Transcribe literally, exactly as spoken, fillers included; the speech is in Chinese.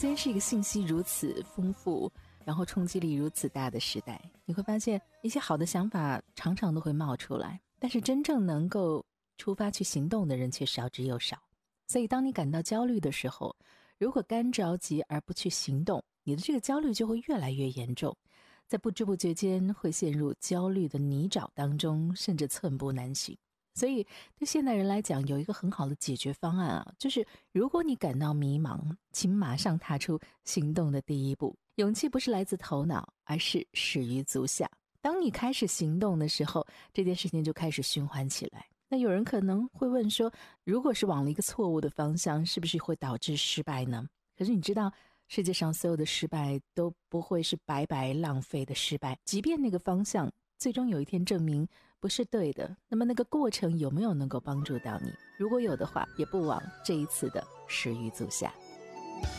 今天是一个信息如此丰富，然后冲击力如此大的时代，你会发现一些好的想法常常都会冒出来，但是真正能够出发去行动的人却少之又少。所以当你感到焦虑的时候，如果干着急而不去行动，你的这个焦虑就会越来越严重，在不知不觉间会陷入焦虑的泥沼当中，甚至寸步难行。所以对现代人来讲，有一个很好的解决方案啊，就是如果你感到迷茫，请马上踏出行动的第一步。勇气不是来自头脑，而是始于足下。当你开始行动的时候，这件事情就开始循环起来。那有人可能会问说，如果是往了一个错误的方向，是不是会导致失败呢？可是你知道，世界上所有的失败都不会是白白浪费的失败，即便那个方向最终有一天证明不是对的，那么那个过程有没有能够帮助到你？如果有的话，也不枉这一次的始于足下。